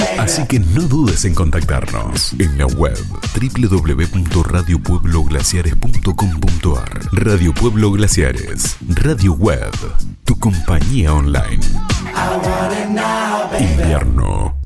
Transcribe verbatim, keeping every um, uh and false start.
Así que no dudes en contactarnos en la web doble u doble u doble u punto radio pueblo glaciares punto com punto a r. Radio Pueblo Glaciares, radio web, tu compañía online. Invierno